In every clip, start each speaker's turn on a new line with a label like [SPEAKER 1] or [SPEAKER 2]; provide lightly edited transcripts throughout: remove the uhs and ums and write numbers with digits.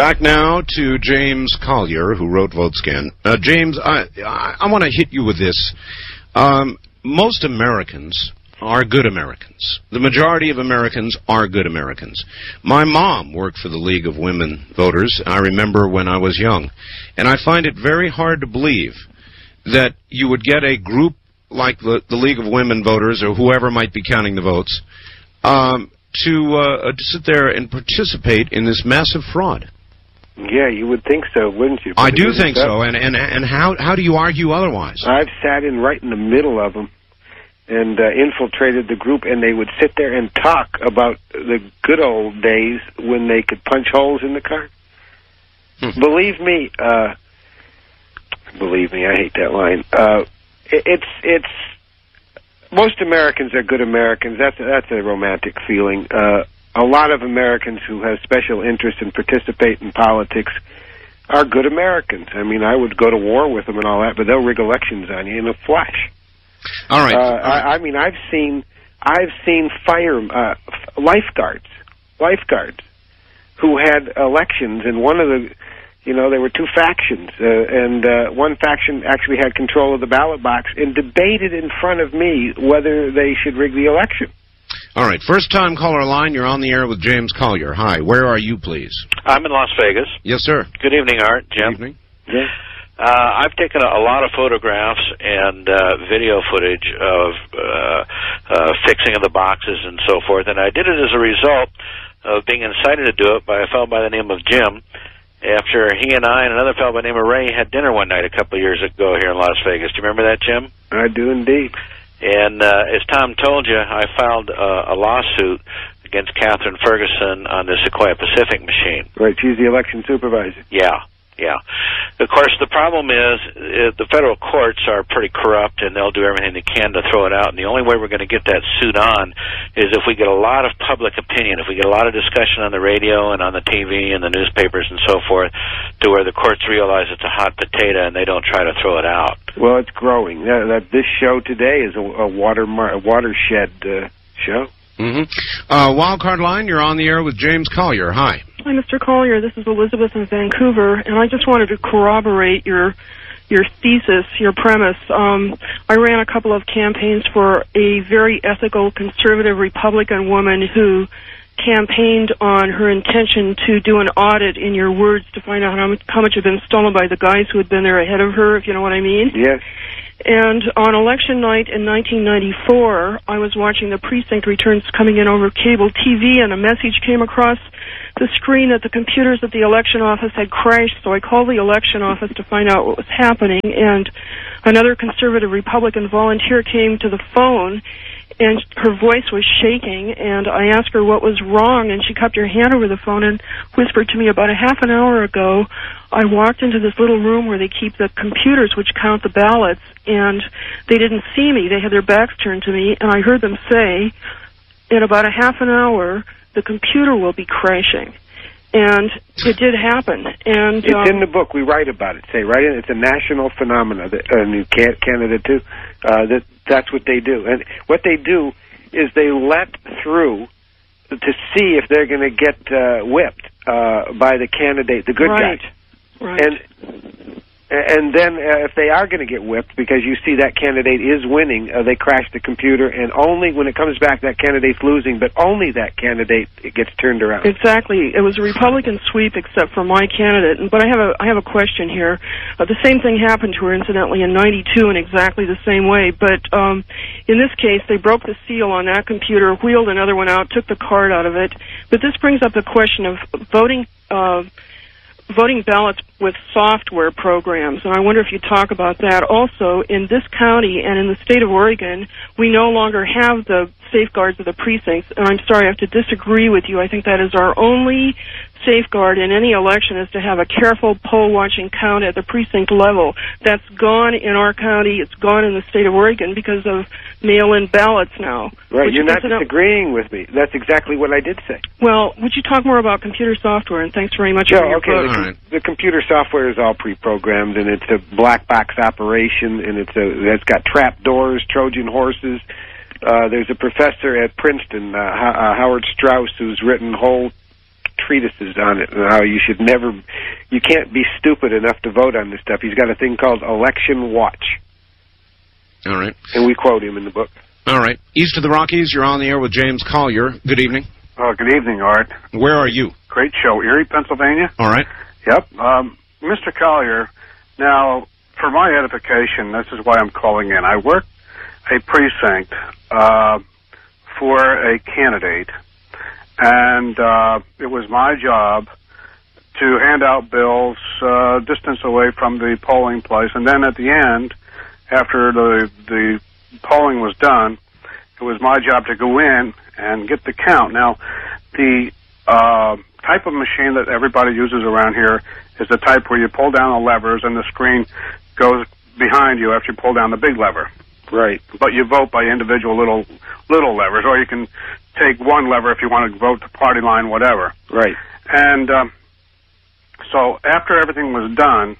[SPEAKER 1] Back now to James Collier, who wrote VoteScan. James, I want to hit you with this. Most Americans are good Americans. The majority of Americans are good Americans. My mom worked for the League of Women Voters, I remember when I was young. And I find it very hard to believe that you would get a group like the League of Women Voters, or whoever might be counting the votes, to sit there and participate in this massive fraud.
[SPEAKER 2] Yeah, you would think so, wouldn't you?
[SPEAKER 1] I do think so, and how do you argue otherwise?
[SPEAKER 2] I've sat in right in the middle of them and infiltrated the group, and they would sit there and talk about the good old days when they could punch holes in the card. Believe me, I hate that line. It's most Americans are good Americans. That's a romantic feeling. A lot of Americans who have special interest and participate in politics are good Americans. I mean, I would go to war with them and all that, but they'll rig elections on you in a flash.
[SPEAKER 1] All right.
[SPEAKER 2] I mean, I've seen lifeguards who had elections, and one of the, there were two factions, and one faction actually had control of the ballot box and debated in front of me whether they should rig the election.
[SPEAKER 1] All right. First-time caller line, you're on the air with James Collier. Hi. Where are you, please?
[SPEAKER 3] I'm in Las Vegas.
[SPEAKER 1] Yes, sir.
[SPEAKER 3] Good evening, Art. Jim.
[SPEAKER 1] Good evening.
[SPEAKER 2] Yeah.
[SPEAKER 3] I've taken a lot of photographs and video footage of fixing of the boxes and so forth, and I did it as a result of being incited to do it by a fellow by the name of Jim, after he and I and another fellow by the name of Ray had dinner one night a couple of years ago here in Las Vegas. Do you remember that, Jim?
[SPEAKER 2] I do indeed.
[SPEAKER 3] And as Tom told you, I filed a lawsuit against Catherine Ferguson on the Sequoia Pacific machine.
[SPEAKER 2] Right, she's the election supervisor.
[SPEAKER 3] Yeah. Of course, the problem is the federal courts are pretty corrupt, and they'll do everything they can to throw it out. And the only way we're going to get that suit on is if we get a lot of public opinion, if we get a lot of discussion on the radio and on the TV and the newspapers and so forth, to where the courts realize it's a hot potato and they don't try to throw it out.
[SPEAKER 2] Well, it's growing. This show today is a watershed show.
[SPEAKER 1] Mm-hmm. Wildcard line, you're on the air with James Collier. Hi.
[SPEAKER 4] Hi, Mr. Collier. This is Elizabeth in Vancouver, and I just wanted to corroborate your thesis, your premise. I ran a couple of campaigns for a very ethical, conservative Republican woman who campaigned on her intention to do an audit in your words to find out how much had been stolen by the guys who had been there ahead of her, if you know what I mean.
[SPEAKER 2] Yes.
[SPEAKER 4] And on election night in 1994, I was watching the precinct returns coming in over cable TV, and a message came across the screen that the computers at the election office had crashed. So I called the election office to find out what was happening, and another conservative Republican volunteer came to the phone, and her voice was shaking, and I asked her what was wrong, and she cupped her hand over the phone and whispered to me, about a half an hour ago, I walked into this little room where they keep the computers which count the ballots, and they didn't see me. They had their backs turned to me, and I heard them say, in about a half an hour, the computer will be crashing. And it did happen. And
[SPEAKER 2] it's in the book. We write about it. It's a national phenomenon. In Canada too. That's what they do. And what they do is they let through to see if they're going to get whipped by the candidate, the good guy.
[SPEAKER 4] Right.
[SPEAKER 2] And then if they are going to get whipped because you see that candidate is winning, they crash the computer, and only when it comes back that candidate's losing, but only that candidate gets turned around.
[SPEAKER 4] Exactly. It was a Republican sweep except for my candidate. But I have a question here. The same thing happened to her, incidentally, in 92 in exactly the same way. But in this case, they broke the seal on that computer, wheeled another one out, took the card out of it. But this brings up the question of voting ballots with software programs, and I wonder if you talk about that. Also, in this county and in the state of Oregon, we no longer have the safeguards of the precincts, and I'm sorry, I have to disagree with you. I think that is our only safeguard in any election, is to have a careful poll-watching count at the precinct level. That's gone in our county. It's gone in the state of Oregon because of mail-in ballots now.
[SPEAKER 2] Right, you're not disagreeing with me. That's exactly what I did say.
[SPEAKER 4] Well, would you talk more about computer software? And thanks very much for your book.
[SPEAKER 2] The computer software is all pre-programmed, and it's a black box operation, and it's got trap doors, Trojan horses. There's a professor at Princeton, Howard Strauss, who's written whole treatises on it and how you can't be stupid enough to vote on this stuff. He's got a thing called Election Watch.
[SPEAKER 1] All right.
[SPEAKER 2] And we quote him in the book.
[SPEAKER 1] All right. East of the Rockies, you're on the air with James Collier. Good evening.
[SPEAKER 5] Good evening, Art.
[SPEAKER 1] Where are you?
[SPEAKER 5] Great show. Erie, Pennsylvania?
[SPEAKER 1] All right.
[SPEAKER 5] Yep. Mr. Collier, now, for my edification, this is why I'm calling in. I work a precinct for a candidate, and it was my job to hand out bills distance away from the polling place, and then at the end, after the polling was done, it was my job to go in and get the count. Now, the type of machine that everybody uses around here is the type where you pull down the levers and the screen goes behind you after you pull down the big lever.
[SPEAKER 2] Right.
[SPEAKER 5] But you vote by individual little levers, or you can take one lever if you want to vote the party line, whatever.
[SPEAKER 2] Right.
[SPEAKER 5] And so after everything was done,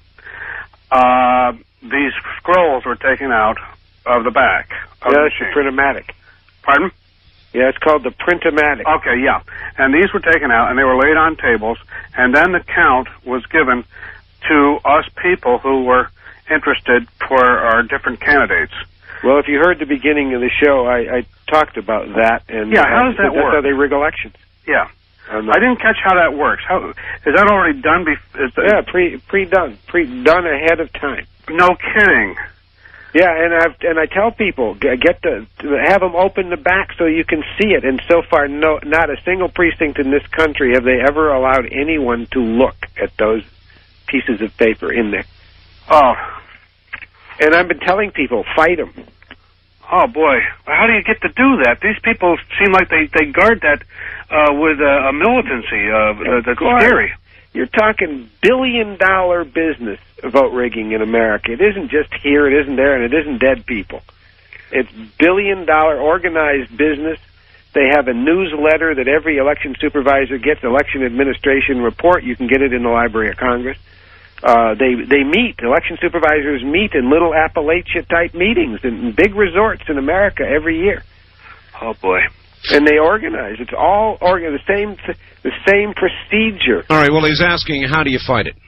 [SPEAKER 5] these scrolls were taken out of the back of the
[SPEAKER 2] it's
[SPEAKER 5] machine.
[SPEAKER 2] the Printomatic.
[SPEAKER 5] Pardon?
[SPEAKER 2] Yeah, it's called the Printomatic.
[SPEAKER 5] Okay, yeah. And these were taken out, and they were laid on tables, and then the count was given to us people who were interested for our different candidates.
[SPEAKER 2] Well, if you heard the beginning of the show, I talked about that. And
[SPEAKER 5] yeah, how does that work?
[SPEAKER 2] That's how they rig elections.
[SPEAKER 5] Yeah. I didn't catch how that works. How is that already done?
[SPEAKER 2] Yeah, pre-done ahead of time.
[SPEAKER 5] No kidding.
[SPEAKER 2] Yeah, and I tell people have them open the back so you can see it. And so far, not a single precinct in this country have they ever allowed anyone to look at those pieces of paper in there.
[SPEAKER 5] Oh.
[SPEAKER 2] And I've been telling people, fight them.
[SPEAKER 5] Oh, boy. How do you get to do that? These people seem like they guard that with a militancy that's scary.
[SPEAKER 2] You're talking billion-dollar business, vote rigging in America. It isn't just here, it isn't there, and it isn't dead people. It's billion-dollar organized business. They have a newsletter that every election supervisor gets, election administration report. You can get it in the Library of Congress. They meet, election supervisors meet in little Appalachia-type meetings in big resorts in America every year.
[SPEAKER 5] Oh, boy.
[SPEAKER 2] And they organize. It's all the same procedure.
[SPEAKER 1] All right, well, he's asking, how do you fight it?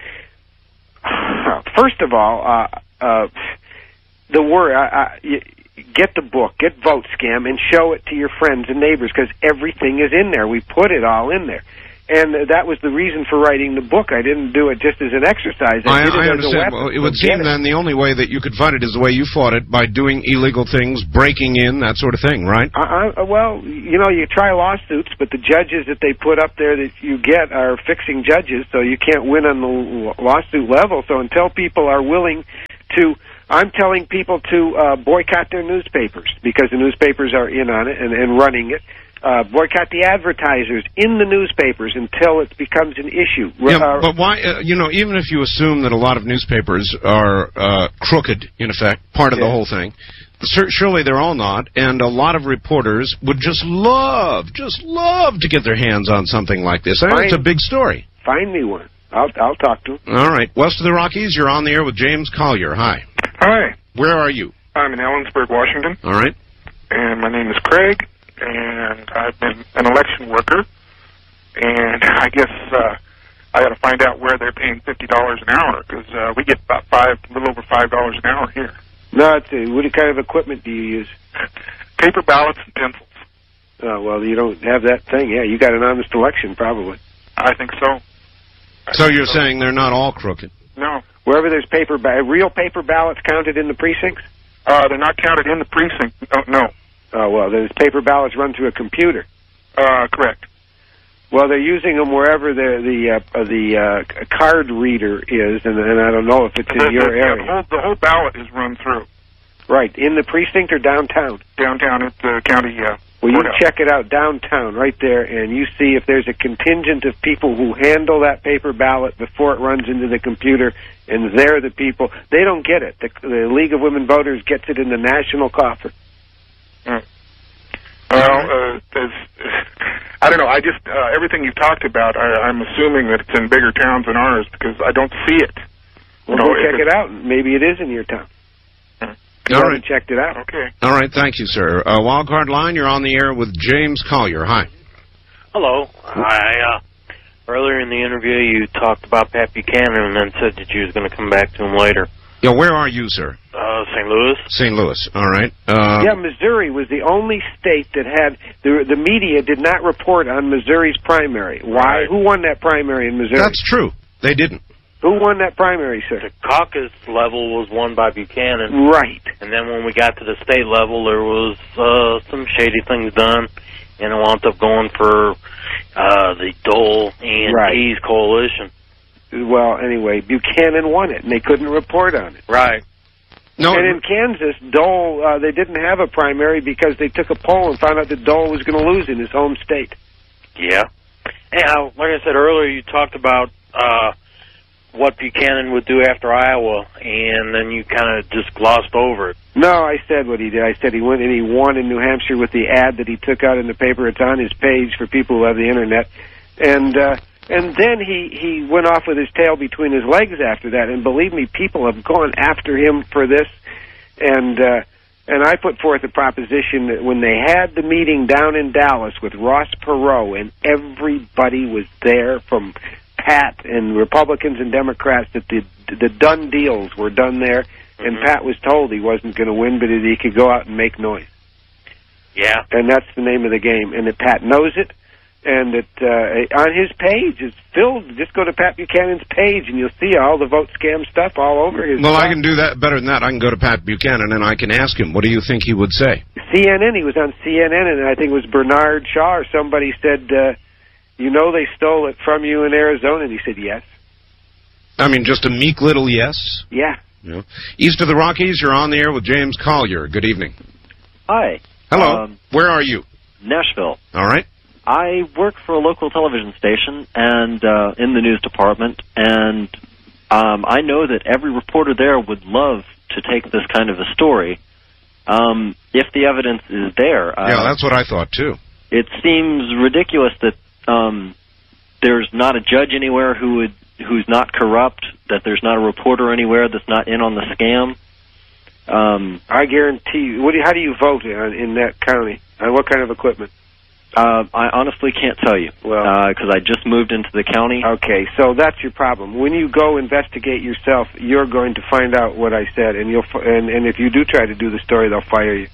[SPEAKER 2] First of all, get the book, get Vote Scam, and show it to your friends and neighbors, because everything is in there. We put it all in there. And that was the reason for writing the book. I didn't do it just as an exercise. I
[SPEAKER 1] understand. Well, it would seem then the only way that you could fight it is the way you fought it, by doing illegal things, breaking in, that sort of thing, right?
[SPEAKER 2] Well, you try lawsuits, but the judges that they put up there that you get are fixing judges, so you can't win on the lawsuit level. So until people are willing to... I'm telling people to boycott their newspapers, because the newspapers are in on it and running it. Boycott the advertisers in the newspapers until it becomes an issue.
[SPEAKER 1] Yeah, but why, even if you assume that a lot of newspapers are crooked, in effect, part of the whole thing, surely they're all not, and a lot of reporters would just love to get their hands on something like this. It's a big story.
[SPEAKER 2] Find me one. I'll talk to him.
[SPEAKER 1] All right. West of the Rockies, you're on the air with James Collier. Hi.
[SPEAKER 6] Hi.
[SPEAKER 1] Where are you?
[SPEAKER 6] I'm in Ellensburg, Washington.
[SPEAKER 1] All right.
[SPEAKER 6] And my name is Craig. And I've been an election worker, and I guess I got to find out where they're paying $50 an hour, because we get about a little over $5 an hour here.
[SPEAKER 2] No, what kind of equipment do you use?
[SPEAKER 6] Paper ballots and pencils.
[SPEAKER 2] Oh, well, you don't have that thing. Yeah, you got an honest election, probably.
[SPEAKER 6] I think so.
[SPEAKER 1] So you're saying they're not all crooked?
[SPEAKER 6] No.
[SPEAKER 2] Wherever there's real paper ballots counted in the precincts?
[SPEAKER 6] They're not counted in the precinct. No.
[SPEAKER 2] Oh, well, there's paper ballots run through a computer.
[SPEAKER 6] Correct.
[SPEAKER 2] Well, they're using them wherever the card reader is, and I don't know if it's in your area.
[SPEAKER 6] The whole ballot is run through.
[SPEAKER 2] Right. In the precinct or downtown?
[SPEAKER 6] Downtown at the county
[SPEAKER 2] well, you check it out downtown right there, and you see if there's a contingent of people who handle that paper ballot before it runs into the computer, and they're the people. They don't get it. The League of Women Voters gets it in the national coffer.
[SPEAKER 6] Well, I don't know. I just everything you've talked about, I'm assuming that it's in bigger towns than ours, because I don't see it.
[SPEAKER 2] Well, go check it out. Maybe it is in your town. You haven't checked it out.
[SPEAKER 6] Okay.
[SPEAKER 1] All right. Thank you, sir. Wildcard line, you're on the air with James Collier. Hi.
[SPEAKER 7] Hello. I Earlier in the interview, you talked about Pat Buchanan and then said that you was going to come back to him later.
[SPEAKER 1] Yeah, where are you, sir?
[SPEAKER 7] St. Louis.
[SPEAKER 1] St. Louis, all right.
[SPEAKER 2] Yeah, Missouri was the only state that had, the media did not report on Missouri's primary. Why?
[SPEAKER 7] Right.
[SPEAKER 2] Who won that primary in Missouri?
[SPEAKER 1] That's true. They didn't.
[SPEAKER 2] Who won that primary, sir?
[SPEAKER 7] The caucus level was won by Buchanan.
[SPEAKER 2] Right.
[SPEAKER 7] And then when we got to the state level, there was some shady things done, and it wound up going for the Dole and Pease coalition.
[SPEAKER 2] Well, anyway, Buchanan won it, and they couldn't report on it.
[SPEAKER 7] Right.
[SPEAKER 1] No.
[SPEAKER 2] And in Kansas, Dole, they didn't have a primary because they took a poll and found out that Dole was going to lose in his home state.
[SPEAKER 7] Yeah. Anyhow, like I said earlier, you talked about what Buchanan would do after Iowa, and then you kind of just glossed over it.
[SPEAKER 2] No, I said what he did. I said he went and he won in New Hampshire with the ad that he took out in the paper. It's on his page for people who have the Internet. And then he went off with his tail between his legs after that. And believe me, people have gone after him for this. And I put forth a proposition that when they had the meeting down in Dallas with Ross Perot, and everybody was there from Pat and Republicans and Democrats, that the done deals were done there, and Pat was told he wasn't going to win, but that he could go out and make noise.
[SPEAKER 7] Yeah.
[SPEAKER 2] And that's the name of the game, and that Pat knows it, and that on his page, it's filled. Just go to Pat Buchanan's page, and you'll see all the vote scam stuff all over his
[SPEAKER 1] Well,
[SPEAKER 2] stuff.
[SPEAKER 1] I can do that better than that. I can go to Pat Buchanan, and I can ask him, what do you think he would say?
[SPEAKER 2] CNN, he was on CNN, and I think it was Bernard Shaw or somebody said, you know they stole it from you in Arizona, and he said yes.
[SPEAKER 1] I mean, just a meek little yes?
[SPEAKER 2] Yeah.
[SPEAKER 1] Yeah. East of the Rockies, you're on the air with James Collier. Good evening.
[SPEAKER 8] Hi.
[SPEAKER 1] Hello. Where are you?
[SPEAKER 8] Nashville.
[SPEAKER 1] All right.
[SPEAKER 8] I work for a local television station and in the news department, and I know that every reporter there would love to take this kind of a story if the evidence is there.
[SPEAKER 1] Yeah, that's what I thought, too.
[SPEAKER 8] It seems ridiculous that there's not a judge anywhere who's not corrupt, that there's not a reporter anywhere that's not in on the scam.
[SPEAKER 2] I guarantee you. How do you vote in that county? On what kind of equipment?
[SPEAKER 8] I honestly can't tell you, because I just moved into the county.
[SPEAKER 2] Okay, so that's your problem. When you go investigate yourself, you're going to find out what I said, and and if you do try to do the story, they'll fire you.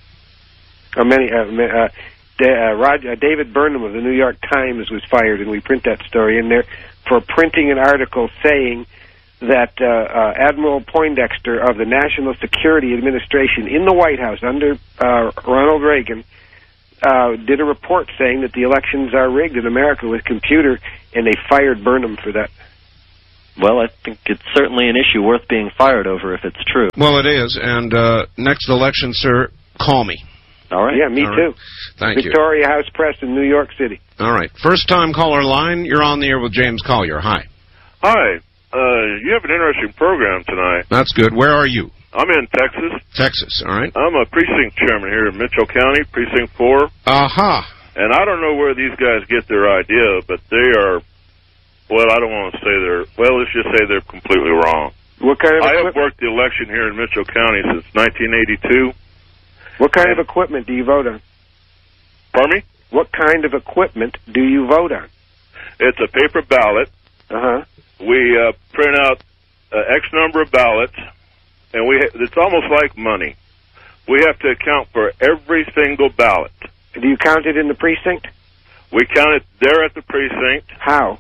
[SPEAKER 2] David Burnham of the New York Times was fired, and we print that story in there for printing an article saying that Admiral Poindexter of the National Security Administration in the White House under Ronald Reagan did a report saying that the elections are rigged in America with computer, and they fired Burnham for that.
[SPEAKER 8] Well, I think it's certainly an issue worth being fired over if it's true.
[SPEAKER 1] Well, it is, and next election, sir, call me.
[SPEAKER 8] All right.
[SPEAKER 2] Yeah, me too.
[SPEAKER 1] Thank you.
[SPEAKER 2] Victoria House Press in New York City.
[SPEAKER 1] All right. First-time caller line, you're on the air with James Collier. Hi.
[SPEAKER 9] Hi. You have an interesting program tonight.
[SPEAKER 1] That's good. Where are you?
[SPEAKER 9] I'm in Texas.
[SPEAKER 1] Texas, all right.
[SPEAKER 9] I'm a precinct chairman here in Mitchell County, Precinct 4.
[SPEAKER 1] Aha.
[SPEAKER 9] And I don't know where these guys get their idea, but they are, well, I don't want to say let's just say they're completely wrong.
[SPEAKER 2] What kind of
[SPEAKER 9] I have worked the election here in Mitchell County since 1982.
[SPEAKER 2] What kind of equipment do you vote on?
[SPEAKER 9] Pardon me?
[SPEAKER 2] What kind of equipment do you vote on?
[SPEAKER 9] It's a paper ballot.
[SPEAKER 2] Uh-huh.
[SPEAKER 9] We print out X number of ballots, and it's almost like money. We have to account for every single ballot.
[SPEAKER 2] Do you count it in the precinct?
[SPEAKER 9] We count it there at the precinct.
[SPEAKER 2] How?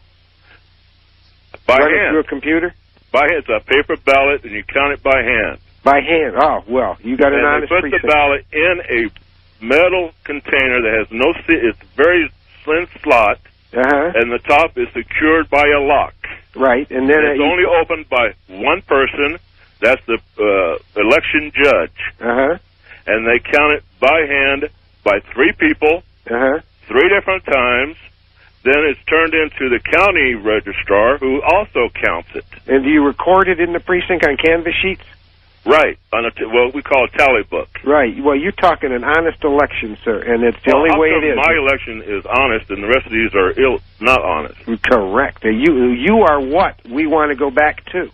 [SPEAKER 9] By
[SPEAKER 2] Run it
[SPEAKER 9] hand.
[SPEAKER 2] through a computer?
[SPEAKER 9] By hand. It's a paper ballot, and you count it by hand.
[SPEAKER 2] By hand. Oh, well, you got an honest
[SPEAKER 9] precinct. They put the ballot in a metal container that has no seal. It's very slim slot, and the top is secured by a lock.
[SPEAKER 2] Right, and then
[SPEAKER 9] it's only opened by one person. That's the election judge. And they count it by hand by three people, 3 different times. Then it's turned into the county registrar, who also counts it.
[SPEAKER 2] And do you record it in the precinct on canvas sheets?
[SPEAKER 9] Right, on what we call a tally book.
[SPEAKER 2] Right. Well, you're talking an honest election, sir, and it's the only way it is.
[SPEAKER 9] My election is honest, and the rest of these are not honest.
[SPEAKER 2] Correct. You are what we want to go back to.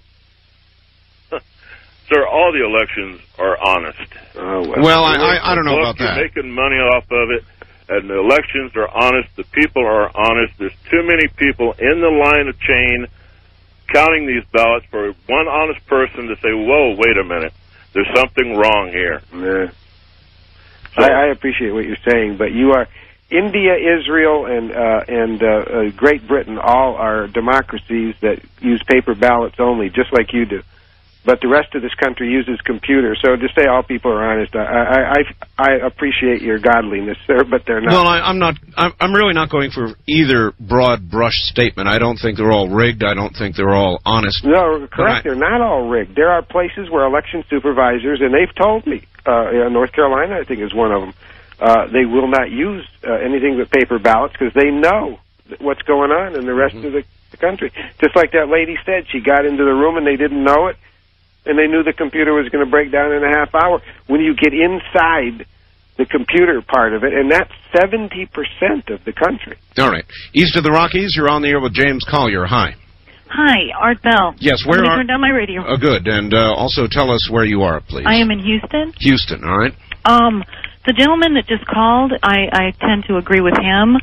[SPEAKER 9] Sir, all the elections are honest.
[SPEAKER 2] Oh,
[SPEAKER 1] well, I don't know about that.
[SPEAKER 9] You're making money off of it. and the elections are honest, the people are honest. There's too many people in the line of chain counting these ballots for one honest person to say, whoa, wait a minute, there's something wrong here.
[SPEAKER 2] Yeah. So, I appreciate what you're saying, but you are... India, Israel, and Great Britain all are democracies that use paper ballots only, just like you do. But the rest of this country uses computers. So to say all people are honest, I appreciate your godliness, sir, but they're not.
[SPEAKER 1] Well, I'm not. I'm really not going for either broad brush statement. I don't think they're all rigged. I don't think they're all honest.
[SPEAKER 2] No, correct. They're not all rigged. There are places where election supervisors, and they've told me, North Carolina, I think, is one of them. They will not use anything but paper ballots because they know what's going on in the rest of the country. Just like that lady said, she got into the room and they didn't know it, and they knew the computer was going to break down in a half hour. When you get inside the computer part of it, and that's 70% of the country.
[SPEAKER 1] All right. East of the Rockies, you're on the air with James Collier. Hi.
[SPEAKER 10] Hi, Art Bell.
[SPEAKER 1] Yes, where
[SPEAKER 10] Let me
[SPEAKER 1] are...
[SPEAKER 10] turn down my radio.
[SPEAKER 1] Oh, good. And also tell us where you are, please.
[SPEAKER 10] I am in Houston.
[SPEAKER 1] Houston, all right.
[SPEAKER 10] The gentleman that just called, I tend to agree with him.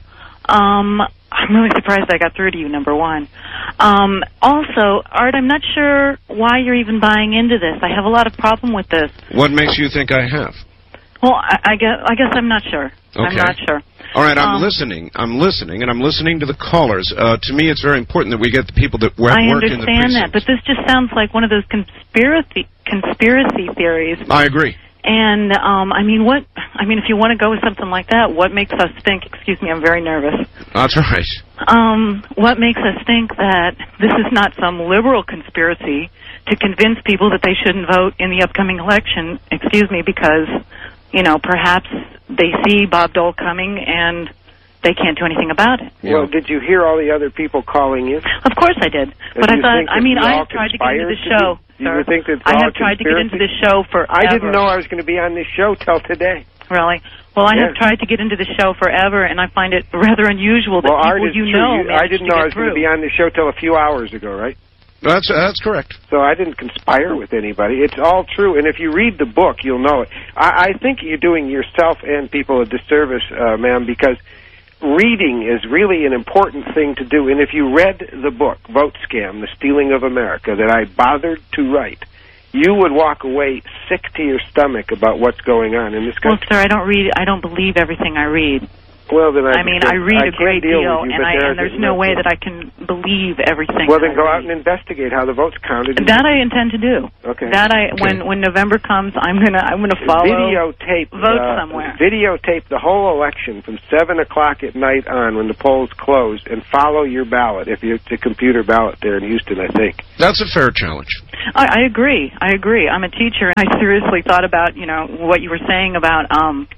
[SPEAKER 10] I'm really surprised I got through to you, number one. Also, Art, I'm not sure why you're even buying into this. I have a lot of problem with this.
[SPEAKER 1] What makes you think I have?
[SPEAKER 10] Well, I guess I'm not sure.
[SPEAKER 1] Okay.
[SPEAKER 10] I'm not sure.
[SPEAKER 1] All right, I'm listening, and I'm listening to the callers. To me, it's very important that we get the people that work in the precincts.
[SPEAKER 10] I understand that, but this just sounds like one of those conspiracy theories.
[SPEAKER 1] I agree.
[SPEAKER 10] And, if you want to go with something like that, what makes us think, excuse me, I'm very nervous.
[SPEAKER 1] That's right.
[SPEAKER 10] What makes us think that this is not some liberal conspiracy to convince people that they shouldn't vote in the upcoming election, because, perhaps they see Bob Dole coming and they can't do anything about it.
[SPEAKER 2] Well, did you hear all the other people calling in?
[SPEAKER 10] Of course I did. But I thought, I have tried to get into the show.
[SPEAKER 2] You think that
[SPEAKER 10] I have tried to get into this show forever.
[SPEAKER 2] I didn't know I was going to be on this show till today.
[SPEAKER 10] Really? Well, I have tried to get into the show forever, and I find it rather unusual that people
[SPEAKER 2] I didn't know I was going to be on this show till a few hours ago, right?
[SPEAKER 1] That's correct.
[SPEAKER 2] So I didn't conspire with anybody. It's all true, and if you read the book, you'll know it. I think you're doing yourself and people a disservice, ma'am, because reading is really an important thing to do. And if you read the book, Vote Scam, The Stealing of America, that I bothered to write, you would walk away sick to your stomach about what's going on in this country.
[SPEAKER 10] Well, sir, I don't believe everything I read.
[SPEAKER 2] Well, then
[SPEAKER 10] I read a great deal, and there's no way that I can believe everything.
[SPEAKER 2] Well, then go out and investigate how the votes counted.
[SPEAKER 10] That I intend to do.
[SPEAKER 2] Okay.
[SPEAKER 10] When November comes, I'm gonna follow. Vote somewhere.
[SPEAKER 2] Videotape the whole election from 7:00 at night on when the polls close, and follow your ballot if it's a computer ballot there in Houston. I think
[SPEAKER 1] that's a fair challenge.
[SPEAKER 10] I agree. I'm a teacher, and I seriously thought about what you were saying about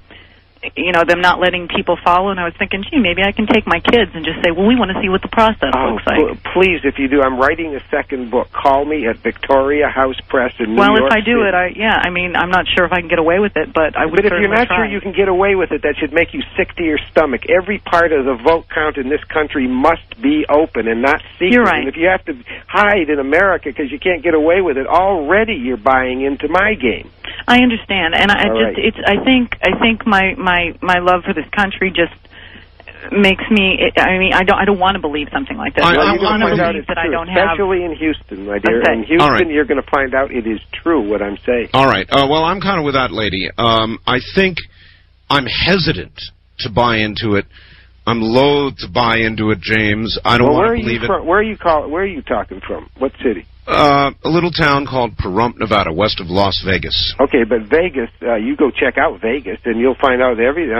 [SPEAKER 10] them not letting people follow, and I was thinking, gee, maybe I can take my kids and just say, well, we want to see what the process looks like.
[SPEAKER 2] Please, if you do, I'm writing a second book. Call me at Victoria House Press in New York
[SPEAKER 10] Well, if I do
[SPEAKER 2] City.
[SPEAKER 10] I'm not sure if I can get away with it, but I would.
[SPEAKER 2] But if you're not sure you can get away with it, that should make you sick to your stomach. Every part of the vote count in this country must be open and not secret.
[SPEAKER 10] You're right.
[SPEAKER 2] And if you have to hide in America because you can't get away with it, already you're buying into my game.
[SPEAKER 10] I understand, and I think my love for this country just makes me. I don't want to believe something like that. I want to believe that I don't have.
[SPEAKER 2] Especially in Houston, my dear.
[SPEAKER 10] Okay.
[SPEAKER 2] In Houston, you're going to find out it is true what I'm saying.
[SPEAKER 1] All right. Well, I'm kind of with that lady. I think I'm hesitant to buy into it. I'm loath to buy into it, James. I don't want to believe it.
[SPEAKER 2] Where are you talking from? What city?
[SPEAKER 1] A little town called Pahrump, Nevada, west of Las Vegas.
[SPEAKER 2] Okay, but Vegas, you go check out Vegas, and you'll find out everything.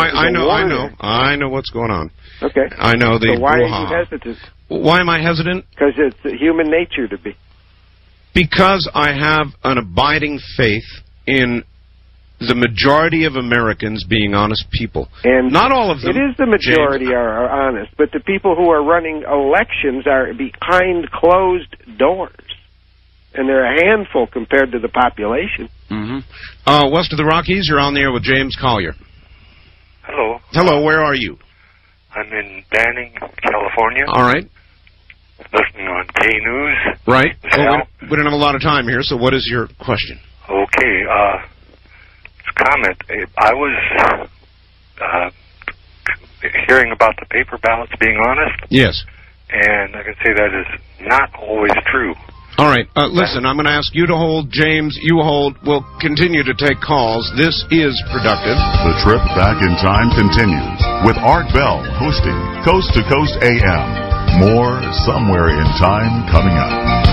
[SPEAKER 1] I know what's going on.
[SPEAKER 2] Okay.
[SPEAKER 1] I know the.
[SPEAKER 2] So why are you hesitant?
[SPEAKER 1] Why am I hesitant?
[SPEAKER 2] Because it's human nature to be.
[SPEAKER 1] Because I have an abiding faith in the majority of Americans being honest people. And not all of them.
[SPEAKER 2] It is the majority are honest, but the people who are running elections are behind closed doors. And they're a handful compared to the population.
[SPEAKER 1] Mm-hmm. West of the Rockies, you're on the air with James Collier.
[SPEAKER 11] Hello.
[SPEAKER 1] Hello, where are you?
[SPEAKER 11] I'm in Banning, California.
[SPEAKER 1] All right.
[SPEAKER 11] Listening on K-News.
[SPEAKER 1] Right. Well, we don't have a lot of time here, so what is your question?
[SPEAKER 11] Okay, comment. I was hearing about the paper ballots being honest,
[SPEAKER 1] Yes.
[SPEAKER 11] and I can say that is not always true.
[SPEAKER 1] All right. Listen, I'm going to ask you to hold. James, you hold. We'll continue to take calls. This is Productive.
[SPEAKER 12] The trip back in time continues with Art Bell hosting Coast to Coast AM. More Somewhere in Time coming up.